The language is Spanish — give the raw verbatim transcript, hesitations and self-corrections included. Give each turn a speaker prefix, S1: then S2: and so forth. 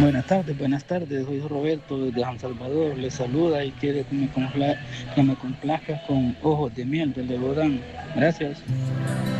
S1: Buenas tardes, buenas tardes. Soy Roberto desde San Salvador. Les saluda y quiere que me, compla- que me complazca con Ojos de Miel de Leodán. Gracias.